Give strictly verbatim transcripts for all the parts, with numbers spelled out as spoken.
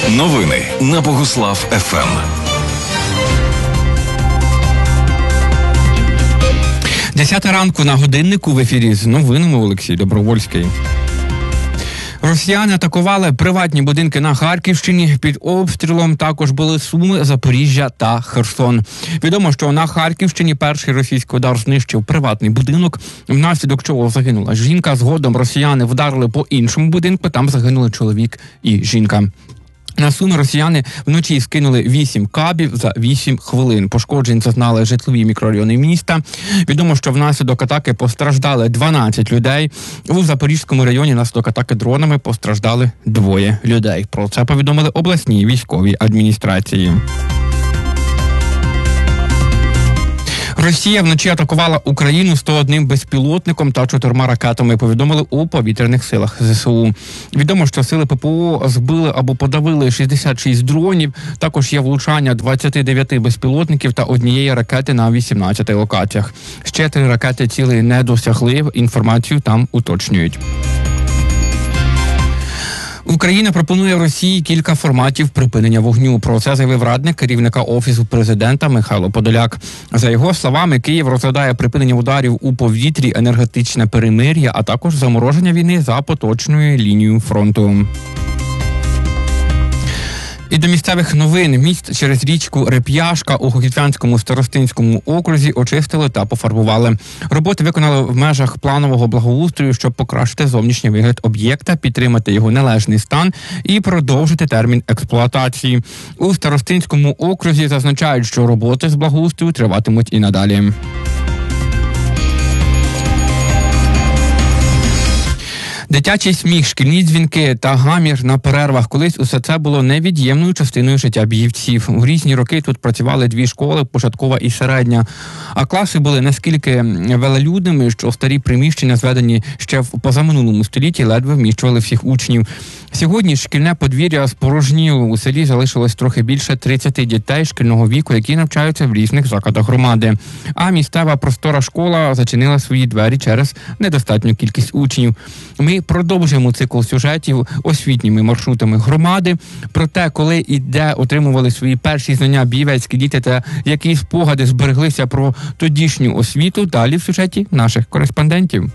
Новини на Богуслав еф ем. Десята ранку на годиннику в ефірі з новинами Олексій Добровольський. Росіяни атакували приватні будинки на Харківщині. Під обстрілом також були Суми, Запоріжжя та Херсон. Відомо, що на Харківщині перший російський удар знищив приватний будинок, внаслідок чого загинула жінка. Згодом росіяни вдарили по іншому будинку, там загинули чоловік і жінка. На Суми росіяни вночі скинули вісім кабів за вісім хвилин. Пошкоджень зазнали житлові мікрорайони міста. Відомо, що внаслідок атаки постраждали дванадцять людей. У Запорізькому районі внаслідок атаки дронами постраждали двоє людей. Про це повідомили обласній військовій адміністрації. Росія вночі атакувала Україну сто одним безпілотником та чотирма ракетами, повідомили у повітряних силах зе се у. Відомо, що сили пе пе о збили або подавили шістдесят шість дронів, також є влучання двадцяти дев'яти безпілотників та однієї ракети на вісімнадцяти локаціях. Ще три ракети цілей не досягли, інформацію там уточнюють. Україна пропонує Росії кілька форматів припинення вогню. Про це заявив радник керівника Офісу президента Михайло Подоляк. За його словами, Київ розглядає припинення ударів у повітрі, енергетичне перемир'я, а також замороження війни за поточною лінією фронту. І до місцевих новин. Міст через річку Реп'яшка у Гогітвянському старостинському окрузі очистили та пофарбували. Роботи виконали в межах планового благоустрою, щоб покращити зовнішній вигляд об'єкта, підтримати його належний стан і продовжити термін експлуатації. У старостинському окрузі зазначають, що роботи з благоустрою триватимуть і надалі. Дитячий сміх, шкільні дзвінки та гамір на перервах. Колись усе це було невід'ємною частиною життя біївців. У різні роки тут працювали дві школи, початкова і середня. А класи були наскільки велелюдними, що старі приміщення, зведені ще в позаминулому столітті, ледве вміщували всіх учнів. Сьогодні шкільне подвір'я спорожніло. У селі залишилось трохи більше тридцяти дітей шкільного віку, які навчаються в різних закладах громади. А місцева простора школа зачинила свої двері через недостатню кількість учнів. Ми продовжуємо цикл сюжетів освітніми маршрутами громади. Про те, коли і де отримували свої перші знання бієвецькі діти та які спогади збереглися про тодішню освіту, далі в сюжеті наших кореспондентів.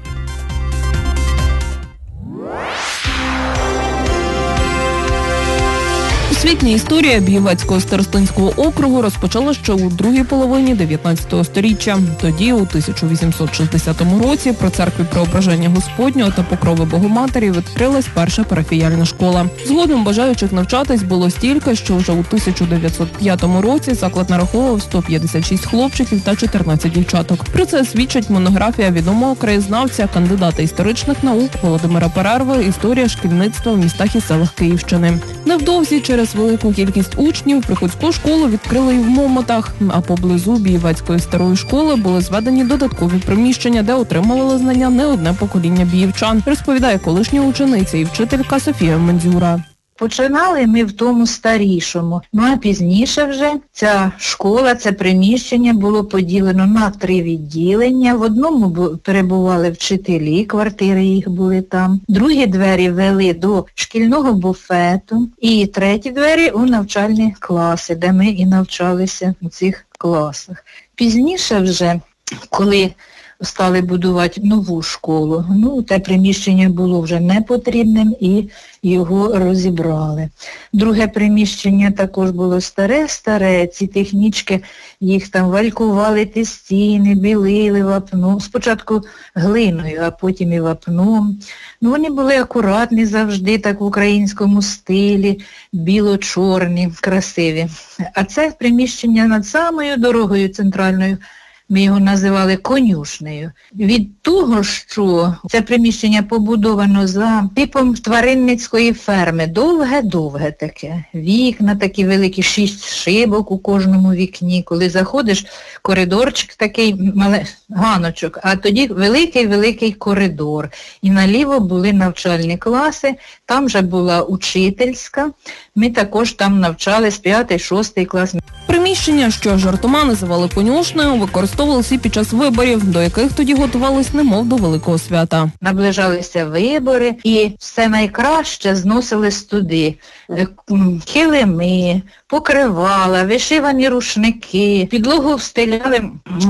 Освітня історія Бієвецького старостинського округу розпочала ще у другій половині дев'ятнадцятого сторіччя. Тоді, у тисяча вісімсот шістдесятому році, при церкві Преображення Господнього та Покрови Богоматері відкрилась перша парафіяльна школа. Згодом бажаючих навчатись було стільки, що вже у тисяча дев'ятсот п'ятому році заклад нараховував сто п'ятдесят шість хлопчиків та чотирнадцять дівчаток. Про це свідчить монографія відомого краєзнавця, кандидата історичних наук Володимира Перерви «Історія шкільництва в містах і селах Київщини». Невдовзі через велику кількість учнів приходську школу відкрили і в Момотах, а поблизу Бієвецької старої школи були зведені додаткові приміщення, де отримували знання не одне покоління біївчан, розповідає колишня учениця і вчителька Софія Мендзюра. Починали ми в тому старішому, ну а пізніше вже ця школа, це приміщення було поділено на три відділення. В одному перебували вчителі, квартири їх були там. Другі двері вели до шкільного буфету і треті двері у навчальні класи, де ми і навчалися у цих класах. Пізніше вже, коли стали будувати нову школу, ну, те приміщення було вже не потрібним і його розібрали. Друге приміщення також було старе-старе, ці технічки, їх там валькували, ті стіни, білили вапно, спочатку глиною, а потім і вапном. Ну, вони були акуратні завжди, так в українському стилі, біло-чорні, красиві. А це приміщення над самою дорогою центральною, ми його називали конюшнею. Від того, що це приміщення побудовано за типом тваринницької ферми, довге-довге таке. Вікна такі великі, шість шибок у кожному вікні. Коли заходиш, коридорчик такий, мале, ганочок, а тоді великий-великий коридор. І наліво були навчальні класи, там же була учительська, ми також там навчались п'ятий-шостий клас. Приміщення, що жартома називали конюшнею, використовувалися під час виборів, до яких тоді готувались немов до великого свята. Наближалися вибори і все найкраще зносились туди. Килими, покривала, вишивані рушники, підлогу встеляли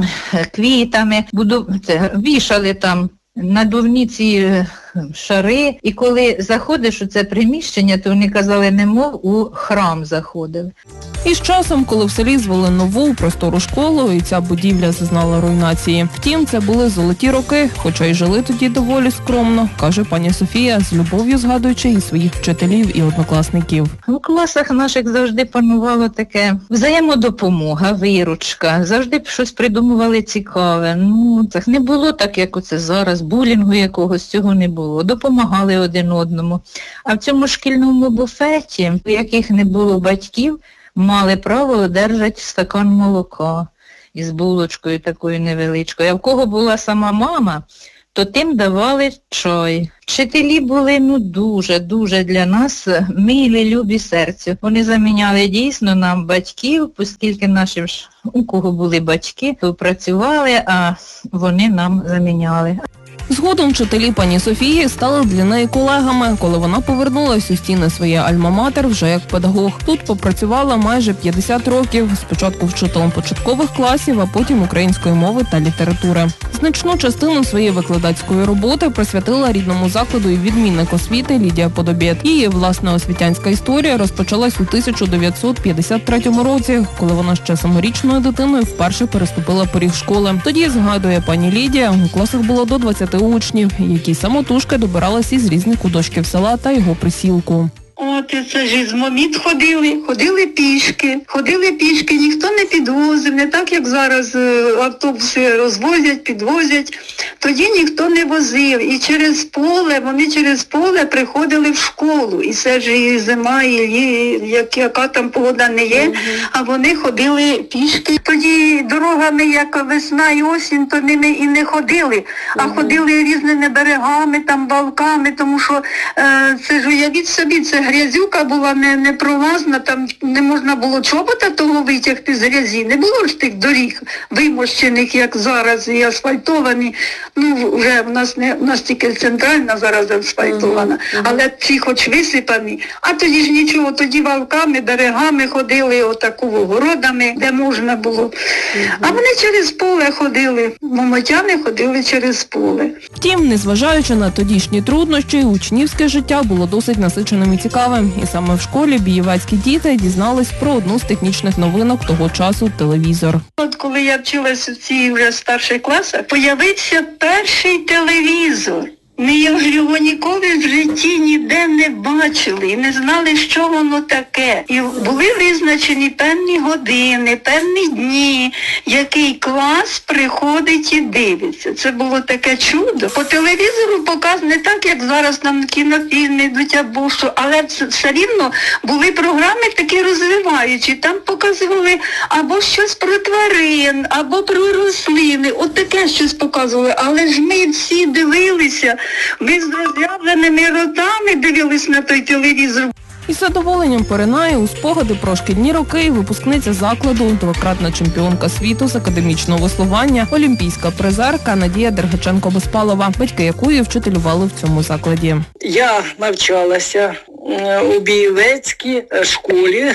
квітами, буду... вішали там надувні ці шари. І коли заходиш у це приміщення, то вони казали, немов у храм заходили. І з часом, коли в селі звели нову простору школу, і ця будівля зазнала руйнації. Втім, це були золоті роки, хоча й жили тоді доволі скромно, каже пані Софія, з любов'ю згадуючи і своїх вчителів, і однокласників. У класах наших завжди панувало таке взаємодопомога, виручка, завжди щось придумували цікаве. Ну, так не було так, як оце зараз, булінгу якогось, цього не було. Допомагали один одному. А в цьому шкільному буфеті, у яких не було батьків, мали право одержати стакан молока із булочкою такою невеличкою. А в кого була сама мама, то тим давали чай. Вчителі були ну дуже-дуже для нас милі, любі серцю. Вони заміняли дійсно нам батьків, оскільки наші, у кого були батьки, то працювали, а вони нам заміняли. Згодом вчителі пані Софії стали для неї колегами, коли вона повернулась у стіни своєї альма-матер вже як педагог. Тут попрацювала майже п'ятдесят років, спочатку вчителем початкових класів, а потім української мови та літератури. Значну частину своєї викладацької роботи присвятила рідному закладу і відмінник освіти Лідія Подобєт. Її власна освітянська історія розпочалась у тисяча дев'ятсот п'ятдесят третьому році, коли вона ще саморічною дитиною вперше переступила поріг школи. Тоді, згадує пані Лідія, у класах було до двадцяти учнів, які самотужки добиралися із різних куточків села та його присілку. От, і це ж з Моміт ходили, ходили пішки, ходили пішки, ніхто не підвозив, не так, як зараз автобуси розвозять, підвозять. Тоді ніхто не возив. І через поле, вони через поле приходили в школу. І це ж і зима, і, і як, яка там погода не є, угу. А вони ходили пішки. Тоді дорогами, як весна і осінь, то ними і не ходили, а угу. Ходили різними берегами, там балками, тому що е, це ж уявіть собі, це грязюка була не, не пролазна, там не можна було чобота того витягти з грязі. Не було ж тих доріг вимощених, як зараз, і асфальтовані. Ну, вже в нас не в нас тільки центральна зараз асфальтована, uh-huh. Але ці хоч висипані. А тоді ж нічого, тоді валками, берегами ходили, отаку городами, де можна було. Uh-huh. А вони через поле ходили, момотяни ходили через поле. Втім, незважаючи на тодішні труднощі, учнівське життя було досить насиченим і цікавим. І саме в школі бієвацькі діти дізнались про одну з технічних новинок того часу – телевізор. От коли я вчилася в цій вже старших класах, появився перший телевізор. Ми його ніколи в житті ніде не бачили і не знали, що воно таке. І були визначені певні години, певні дні, який клас приходить і дивиться. Це було таке чудо. По телевізору показ не так, як зараз там кінофільми йдуть або що, але все рівно були програми такі розвиваючі. Там показували або щось про тварин, або про рослини. От таке щось показували. Але ж ми всі дивилися. Ми з роз'явленими ротами дивились на той телевізор. Із задоволенням поринає у спогади про шкільні роки випускниця закладу, двократна чемпіонка світу з академічного веслування, олімпійська призерка Надія Дергаченко-Безпалова, батьки якої вчителювали в цьому закладі. Я навчалася у Бієвецькій школі.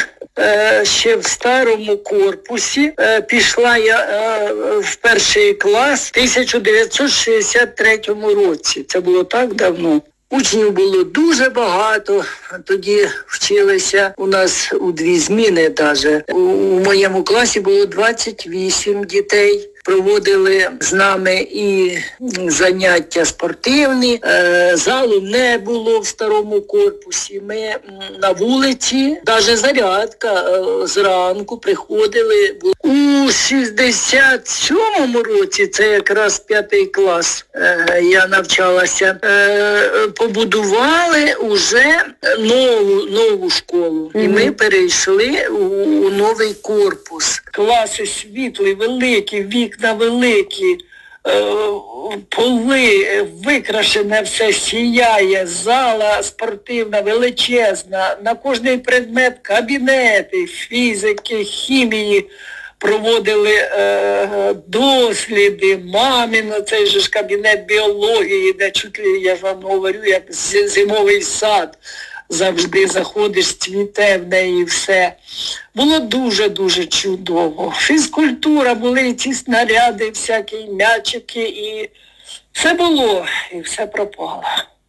Ще в старому корпусі. Пішла я в перший клас в тисяча дев'ятсот шістдесят третьому році. Це було так давно. Учнів було дуже багато. Тоді вчилися у нас у дві зміни навіть. У моєму класі було двадцять вісім дітей. Проводили з нами і заняття спортивні, залу не було в старому корпусі. Ми на вулиці, навіть зарядка зранку приходили. У шістдесят сьомому році, це якраз п'ятий клас, я навчалася, побудували уже нову, нову школу. І ми перейшли у новий корпус. Класи світлі, великі, вікна великі, поли, викрашене все, сіяє, зала спортивна, величезна, на кожний предмет кабінети, фізики, хімії. Проводили е, досліди, маміно, цей же ж кабінет біології, де чуть ли, я ж вам говорю, як зимовий сад. Завжди заходиш, цвіте в неї все. Було дуже-дуже чудово. Фізкультура, були ці снаряди, всякі м'ячики, і все було, і все пропало.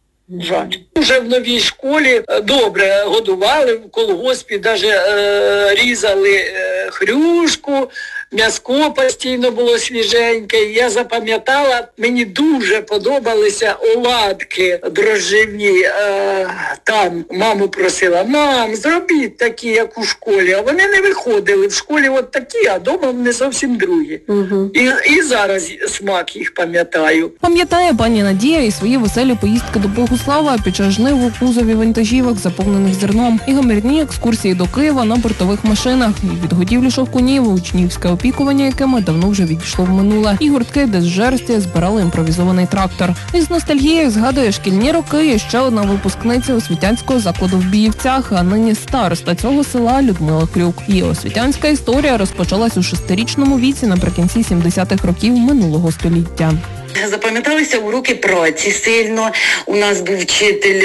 Жаль. Вже в новій школі добре годували, в колгоспі навіть е, різали е, хрюшку, м'яско постійно було свіженьке. Я запам'ятала, мені дуже подобалися оладки дрожжеві. Е, там маму просила, мам, зробіть такі, як у школі. А вони не виходили. В школі от такі, а вдома вони зовсім другі. Угу. І, і зараз смак їх пам'ятаю. Пам'ятає пані Надія і свої веселі поїздки до Богуслава під час жнив у кузові вантажівок, заповнених зерном, і гамірні екскурсії до Києва на бортових машинах, і відгодівлі шовкунів, учнівське опікування, якими давно вже відійшло в минуле, і гуртки, де з жерсті збирали імпровізований трактор. І з ностальгією згадує шкільні роки і ще одна випускниця освітянського закладу в Біївцях, а нині староста цього села Людмила Крюк. Її освітянська історія розпочалась у шестирічному віці наприкінці сімдесятих років минулого століття. Запам'яталися уроки праці сильно. У нас був вчитель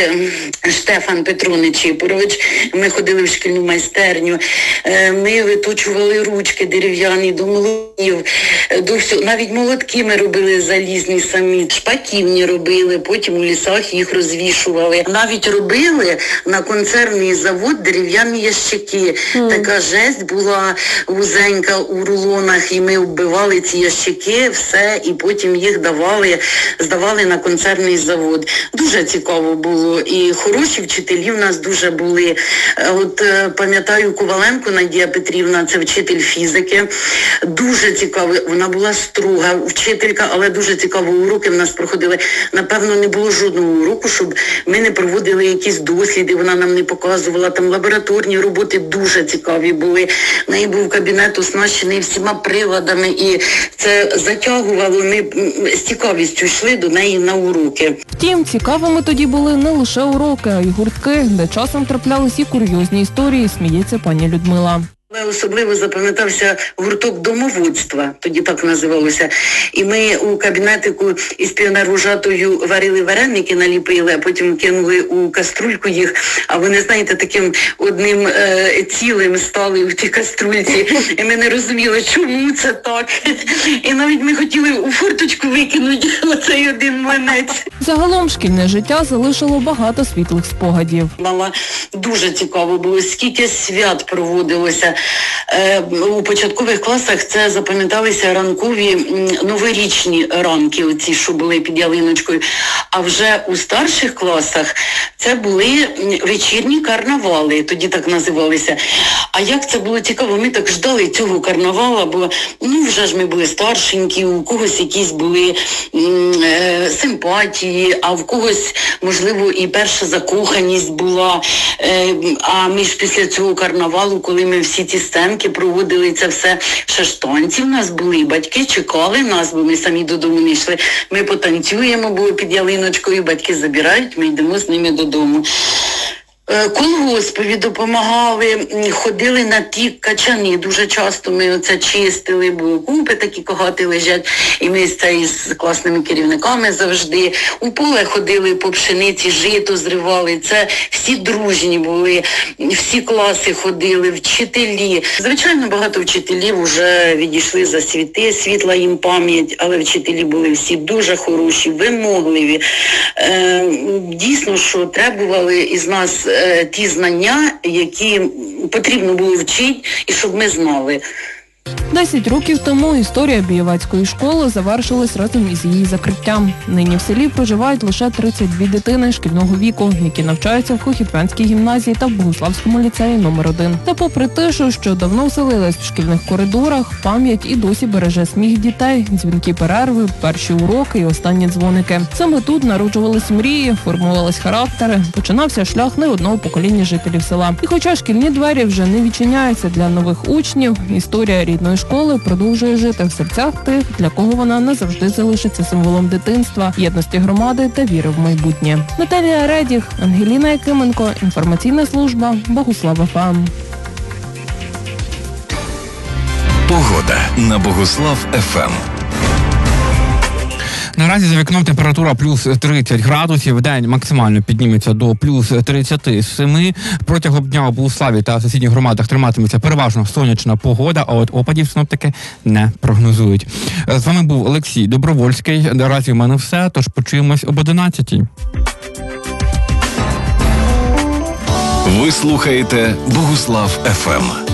Штефан Петрович Чіпорович. Ми ходили в шкільну майстерню. Ми виточували ручки дерев'яні до молотків, до всього. Навіть молотки ми робили залізні самі, шпаківні робили, потім у лісах їх розвішували. Навіть робили на консервний завод дерев'яні ящики. Mm. Така жесть була вузенька у рулонах, і ми оббивали ці ящики, все, і потім їх давали. Здавали, здавали на консервний завод. Дуже цікаво було. І хороші вчителі в нас дуже були. От пам'ятаю Коваленко Надія Петрівна, це вчитель фізики. Дуже цікаво. Вона була строга вчителька, але дуже цікаво уроки в нас проходили. Напевно, не було жодного уроку, щоб ми не проводили якісь досліди. Вона нам не показувала. Там лабораторні роботи дуже цікаві були. В неї був кабінет оснащений всіма приладами. І це затягувало. Ми з цікавістю йшли до неї на уроки. Втім, цікавими тоді були не лише уроки, а й гуртки, де часом траплялись і курйозні історії, сміється пані Людмила. Але особливо запам'ятався гурток домоводства, тоді так називалося. І ми у кабінетику із піонервожатою варили вареники, наліпили, а потім кинули у каструльку їх. А вони, знаєте, таким одним е, цілим стали в тій каструльці. І ми не розуміли, чому це так. І навіть ми хотіли у форточку викинути оцей один млинець. Загалом шкільне життя залишило багато світлих спогадів. Мала дуже цікаво було, скільки свят проводилося. У початкових класах це запам'яталися ранкові новорічні ранки, оці, що були під ялиночкою. А вже у старших класах це були вечірні карнавали, тоді так називалися. А як це було цікаво, ми так ждали цього карнавала, бо ну вже ж ми були старшенькі, у когось якісь були е, симпатії, а в когось, можливо, і перша закоханість була. Е, а ми ж після цього карнавалу, коли ми всі ці сценки проводили, це все, ще ж танці в нас були, батьки чекали нас, бо ми самі додому не йшли. Ми потанцюємо, бо під ялиночкою батьки забирають, ми йдемо з ними додому. Колгоспові допомагали, ходили на ті качани, дуже часто ми оце чистили, бо купи такі когати лежать, і ми це із класними керівниками завжди. У поле ходили по пшениці, жито зривали, це всі дружні були, всі класи ходили, вчителі. Звичайно, багато вчителів вже відійшли за світи, світла їм пам'ять, але вчителі були всі дуже хороші, вимогливі. Е, дійсно, що требували із нас ті знання, які потрібно було вчити, і щоб ми знали. Десять років тому історія Бієвацької школи завершилась разом із її закриттям. Нині в селі проживають лише тридцять дві дитини шкільного віку, які навчаються в Хохітвянській гімназії та в Богуславському ліцеї номер один. Та попри тишу, що давно вселилась в шкільних коридорах, пам'ять і досі береже сміх дітей, дзвінки перерви, перші уроки і останні дзвоники. Саме тут народжувались мрії, формувались характери, починався шлях не одного покоління жителів села. І хоча шкільні двері вже не відчиняються для нових учнів, історія рідної школи продовжує жити в серцях тих, для кого вона назавжди залишиться символом дитинства, єдності громади та віри в майбутнє. Наталія Редіх, Ангеліна Якименко, інформаційна служба Богуслав ФМ. Погода на Богуслав ФМ. Наразі за вікном температура плюс тридцять градусів, день максимально підніметься до плюс тридцять сім. Протягом дня у Богуславі та сусідніх громадах триматиметься переважно сонячна погода, а от опадів синоптики не прогнозують. З вами був Олексій Добровольський. Наразі в мене все, тож почуємось об одинадцятій. Ви слухаєте Богуслав ФМ.